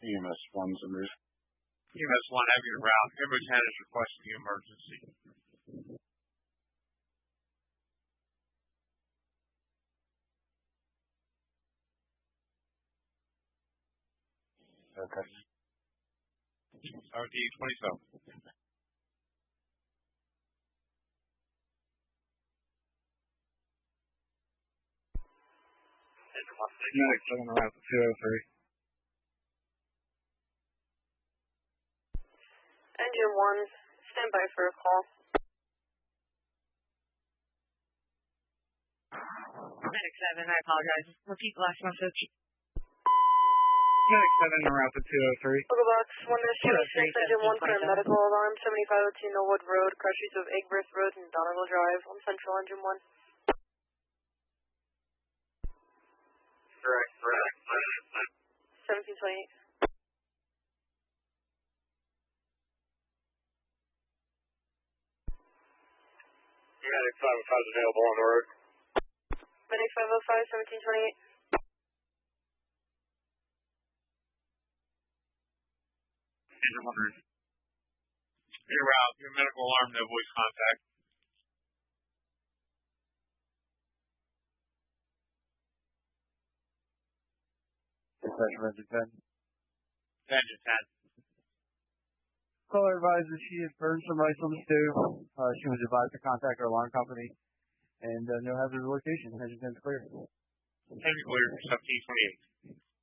EMS 1's en route. EMS 1 having a route. Ambulance 10 is requesting emergency. Okay. RD 27. Next, I'm going to route to 203. Engine 1, stand by for a call. Medic 7, I apologize. Repeat last message. Medic 7 en route to 203. Local Box 1-26, Engine 1, current medical alarm, 7502 Millwood Road, crash use of Eggbirth Road and Donerville Drive, on Central Engine 1. Correct. 1728. Medic 505 is available on the road. Medic 505, 1728. Engine 100. Your route, your medical alarm, no voice contact. Dispatch for Engine 10. Engine 10. Caller advises she has burned some rice on the stove. She was advised to contact her alarm company. And no hazard location. Engine 10 is clear. Engine clear, 1728.